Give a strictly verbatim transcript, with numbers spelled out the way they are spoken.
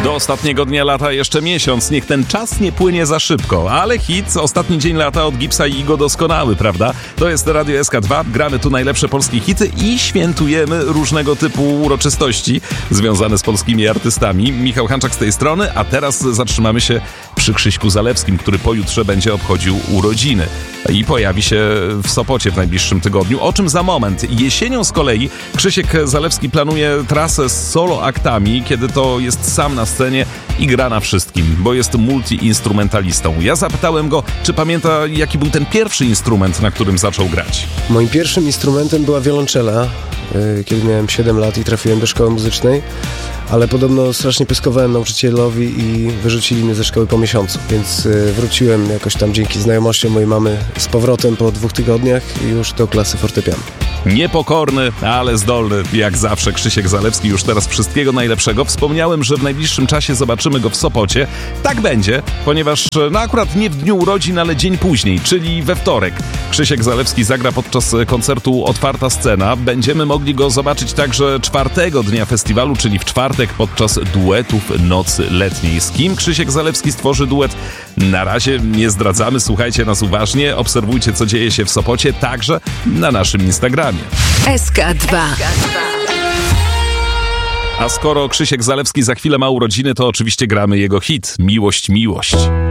Do ostatniego dnia lata jeszcze miesiąc, niech ten czas nie płynie za szybko, ale hit Ostatni dzień lata od Gipsa i Igo doskonały, prawda? To jest Radio S K dwa, gramy tu najlepsze polskie hity i świętujemy różnego typu uroczystości związane z polskimi artystami. Michał Hanczak z tej strony, a teraz zatrzymamy się przy Krzyśku Zalewskim, który pojutrze będzie obchodził urodziny i pojawi się w Sopocie w najbliższym tygodniu, o czym za moment. Jesienią z kolei Krzysiek Zalewski planuje trasę z solo aktami, kiedy to jest sam na scenie i gra na wszystkim, bo jest multi-instrumentalistą. Ja zapytałem go, czy pamięta, jaki był ten pierwszy instrument, na którym zaczął grać. Moim pierwszym instrumentem była wiolonczela, kiedy miałem siedem lat i trafiłem do szkoły muzycznej, ale podobno strasznie pyskowałem nauczycielowi i wyrzucili mnie ze szkoły po miesiącu, więc wróciłem jakoś tam dzięki znajomościom mojej mamy z powrotem po dwóch tygodniach i już do klasy fortepianu. Niepokorny, ale zdolny, jak zawsze Krzysiek Zalewski. Już teraz wszystkiego najlepszego. Wspomniałem, że w najbliższym czasie zobaczymy go w Sopocie. Tak będzie, ponieważ no akurat nie w dniu urodzin, ale dzień później, czyli we wtorek. Krzysiek Zalewski zagra podczas koncertu Otwarta Scena. Będziemy mogli go zobaczyć także czwartego dnia festiwalu, czyli w czwartek podczas duetów Nocy Letniej. Z kim Krzysiek Zalewski stworzy duet? Na razie nie zdradzamy, słuchajcie nas uważnie, obserwujcie, co dzieje się w Sopocie, także na naszym Instagramie. S K dwa. A skoro Krzysiek Zalewski za chwilę ma urodziny, to oczywiście gramy jego hit Miłość, miłość.